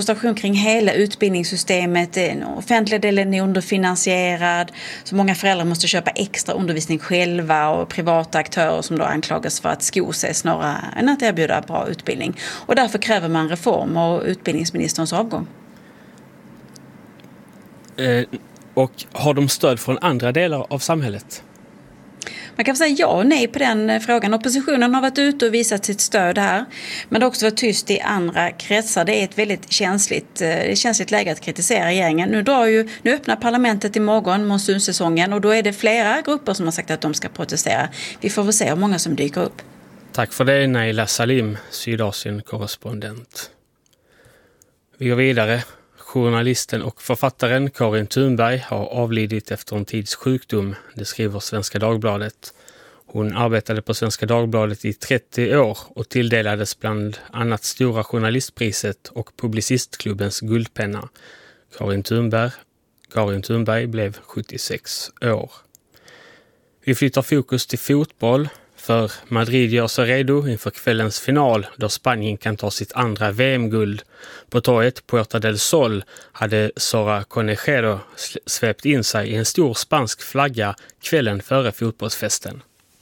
frustration kring hela utbildningssystemet. Den offentliga delen är underfinansierad. Så många föräldrar måste köpa extra undervisning själva och privata aktörer som då anklagas för att sko sig snarare än att erbjuda bra utbildning. Och därför kräver man reform och utbildningsministerns avgång. Och har de stöd från andra delar av samhället? Man kan säga ja och nej på den frågan. Oppositionen har varit ute och visat sitt stöd här. Men det har också varit tyst i andra kretsar. Det är ett väldigt känsligt läge att kritisera regeringen. Nu öppnar parlamentet imorgon, monsunsäsongen. Och då är det flera grupper som har sagt att de ska protestera. Vi får väl se hur många som dyker upp. Tack för det, Naila Salim, Sydasien-korrespondent. Vi går vidare. Journalisten och författaren Karin Thunberg har avlidit efter en tids sjukdom, det skriver Svenska Dagbladet. Hon arbetade på Svenska Dagbladet i 30 år och tilldelades bland annat Stora journalistpriset och Publicistklubbens guldpenna. Karin Thunberg blev 76 år. Vi flyttar fokus till fotboll. För Madrid gör sig redo inför kvällens final då Spanien kan ta sitt andra VM-guld. På torget Puerta del Sol hade Sara Conejero svept in sig i en stor spansk flagga kvällen före fotbollsfesten.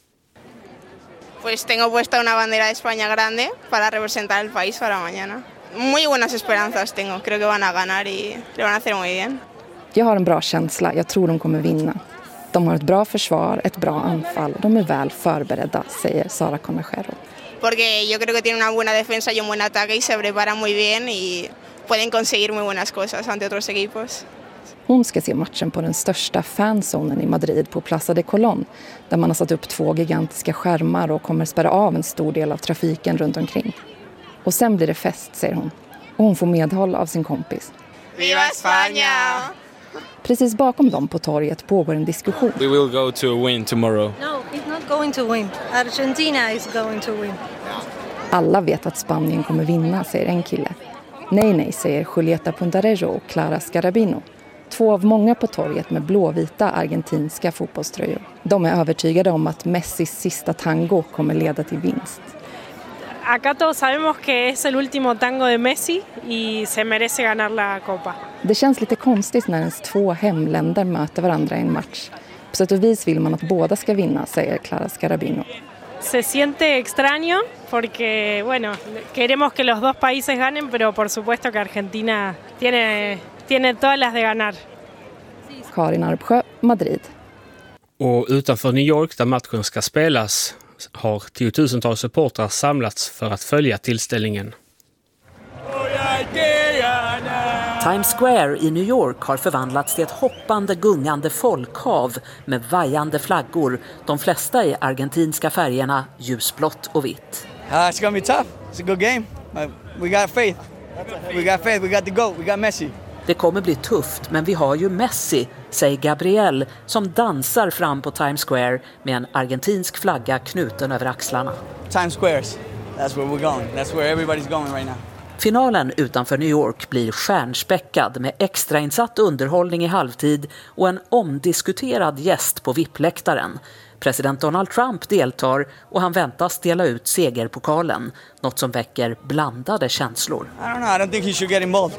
Pues tengo puesta una bandera de España grande para representar el país para mañana. Muy buenas esperanzas tengo. Creo que van a ganar y le van a hacer muy bien. Jag har en bra känsla. Jag tror de kommer vinna. De har ett bra försvar, ett bra anfall. De är väl förberedda, säger Sara Conejero. Porque yo creo que tienen una buena defensa y un buen ataque y se preparan muy bien y pueden conseguir muy buenas cosas ante otros equipos. Hon ska se matchen på den största fanzonen i Madrid på Plaza de Colón, där man har satt upp 2 gigantiska skärmar och kommer spärra av en stor del av trafiken runt omkring. Och sen blir det fest, säger hon. Och hon får medhåll av sin kompis. Viva España! Precis bakom dem på torget pågår en diskussion. We will go to win tomorrow. No, it's not going to win. Argentina is going to win. Alla vet att Spanien kommer vinna, säger en kille. Nej, säger Julieta Puntarejo och Clara Scarabino. 2 av många på torget med blåvita argentinska fotbollströjor. De är övertygade om att Messis sista tango kommer leda till vinst. Acá todos sabemos que es el último tango de Messi y se merece ganar la copa. Det känns lite konstigt när ens 2 hemländer möter varandra i en match. På sätt och vis vill man att båda ska vinna, säger Clara Scarabino. Se siente extraño porque, bueno, queremos que los dos países ganen, pero por supuesto que Argentina tiene todas las de ganar. Karin Arpsjö, Madrid. Och utanför New York där matchen ska spelas har 10-tusentals supportrar samlats för att följa tillställningen. Times Square i New York har förvandlats till ett hoppande, gungande folkhav med vajande flaggor. De flesta i argentinska färgerna, ljusblått och vitt. It's gonna be tough. It's a good game. We got faith. We got the GOAT. We got Messi. Det kommer bli tufft, men vi har ju Messi, säger Gabriel som dansar fram på Times Square med en argentinsk flagga knuten över axlarna. Times Squares. That's where we're going. That's where everybody's going right now. Finalen utanför New York blir stjärnspäckad med extrainsatt underhållning i halvtid och en omdiskuterad gäst på VIP-läktaren. President Donald Trump deltar och han väntas dela ut segerpokalen, något som väcker blandade känslor. I don't think he should get involved.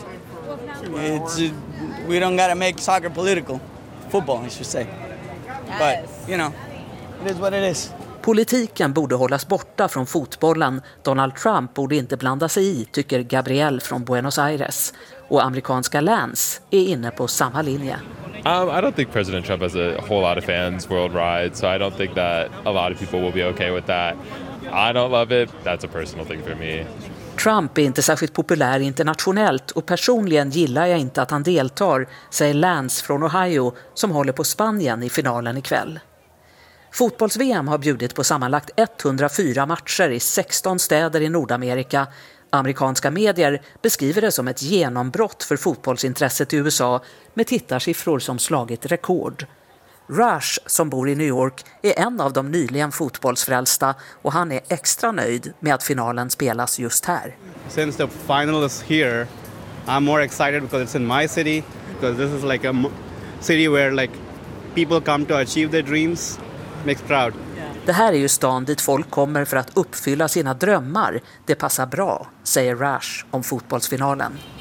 We don't gotta make soccer political. Football, I should say. But, you know, it is what it is. Politiken borde hållas borta från fotbollen. Donald Trump borde inte blanda sig i, tycker Gabriel från Buenos Aires. Och amerikanska Lance är inne på samma linje. I don't think President Trump has a whole lot of fans worldwide, so I don't think that a lot of people will be okay with that. I don't love it. That's a personal thing for me. Trump är inte särskilt populär internationellt och personligen gillar jag inte att han deltar, säger Lance från Ohio som håller på Spanien i finalen ikväll. Fotbolls-VM har bjudit på sammanlagt 104 matcher i 16 städer i Nordamerika. Amerikanska medier beskriver det som ett genombrott för fotbollsintresset i USA med tittarsiffror som slagit rekord. Rush, som bor i New York, är en av de nyligen fotbollsfrälsta och han är extra nöjd med att finalen spelas just här. Since the final is here, I'm more excited because it's in my city, because this is like a city where like people come to achieve their dreams, makes proud. Det här är ju stan dit folk kommer för att uppfylla sina drömmar. Det passar bra, säger Rush om fotbollsfinalen.